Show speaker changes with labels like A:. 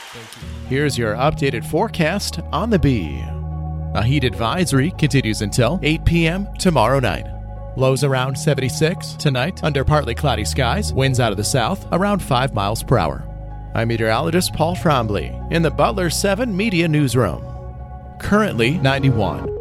A: Here's your updated forecast on the Bee. A heat advisory continues until 8 p.m. tomorrow night. Lows around 76 tonight under partly cloudy skies, winds out of the south around 5 miles per hour. I'm meteorologist Paul Trombley in the Butler 7 Media Newsroom. Currently 91.